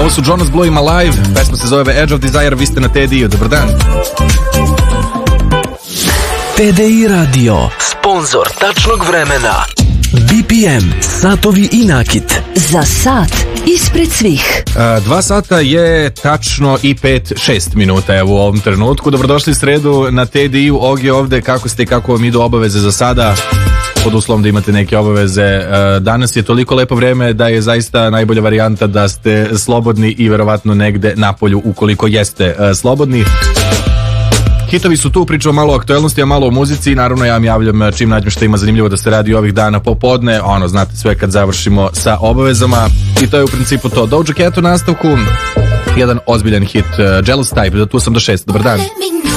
Ovo su Jonas Blue ima Live, pesma se zove Edge of Desire, vi ste na TDI-u, dobar dan. TDI Radio, sponsor tačnog vremena. BPM, satovi i nakit. Za sat ispred svih. 2 sata je tačno i 5-6 minuta evo u ovom trenutku. Dobrodošli sredu na TDI-u. Ogi ovde, kako ste i kako vam idu obaveze za sada? Pod uslovom da imate neke obaveze. Danas je toliko lepo vreme da je zaista najbolja varijanta da ste slobodni i verovatno negde napolju ukoliko jeste slobodni. Hitovi su tu, pričamo malo o aktuelnosti, a malo o muzici. Naravno, ja vam javljam čim nađem što ima zanimljivo da se radi ovih dana popodne. Ono, znate sve kad završimo sa obavezama. I to je u principu to. Doja Cat u nastavku. Jedan ozbiljan hit, Jealous Type, tu sam do 6. Dobar dan.